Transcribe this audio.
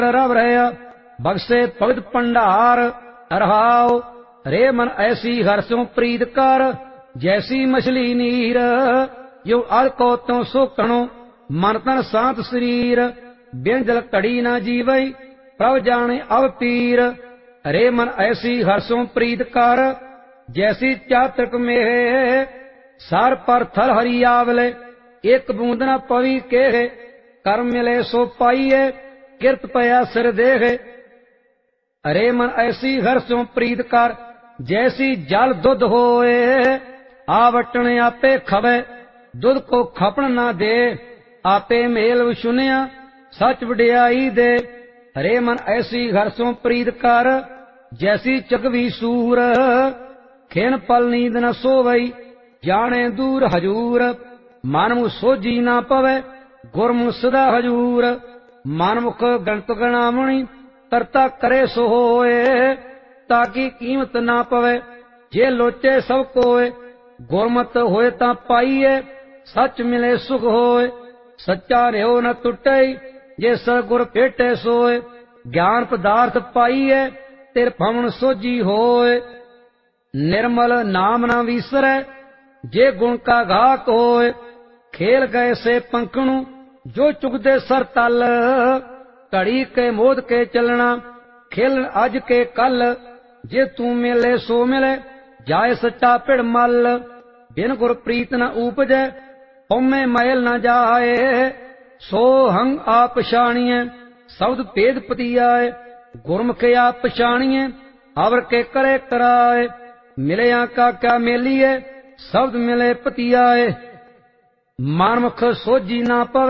रव रहे बख्शे पवित्र भंडार रहाओ। रे मन ऐसी हर्षों प्रीत कर जैसी मछली नीर, यो अल को त्यों सोकणो मन तन शांत शरीर। बिन जल कड़ी न जीवई प्रभ जाने अब पीर, रे मन ऐसी हर्षों प्रीत कर जैसी चातक में। सार पर थल हरि आवले एक बूंद न पवी के, कर मिले सो पाइये किरत पया सिर देहे। अरे मन ऐसी हर्षों प्रीत कर जैसी जल दुध होए, आवटने आपे खवे दुध को खपन ना दे। आपे मेल विशुनिया सच वडियाई दे, अरे मन ऐसी हर्षों प्रीत कर जैसी चकवी सूर। खेन पल नींद न सोवई जाने दूर हजूर, मनमुख सोझी ना पवे गुरमुख सदा हजूर। मनमुख गणत गणामणि करता करे सो होए, ताकि कीमत ना पवे जे लोचे सब कोय। गुरमत होए ता पाइये सच मिले सुख होए, सच्चा रहो न टुटे जे सतगुर भेटे सोए। ज्ञान पदार्थ पाइये तिर भवन सोझी होए, निर्मल नाम न विसरै जे गुण का घाक होए। खेल गए से पंखणु जो चुगदे सर तल, घड़ी के मोद के चलना खेल अज के कल। जे तू मिले सो मिले जाए सच्चा पिड़ मल, बिन गुर प्रीत न उपजै हउमै मैल न जाए। सो हंग आप पछाणिए शब्द भेद पतियाए, गुरमुख आप पछाणिए अवर के करे कराए। मिलया का क्या मेलिए शब्द मिले पतियाए, मनमुख सोझी ना पवे